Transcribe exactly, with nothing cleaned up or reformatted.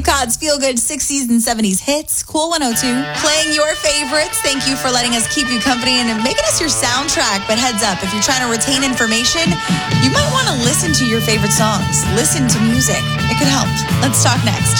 Cod's Feel Good sixties and seventies hits. Cool one oh two. Playing your favorites. Thank you for letting us keep you company and making us your soundtrack. But heads up, if you're trying to retain information, you might want to listen to your favorite songs. Listen to music. It could help. Let's talk next.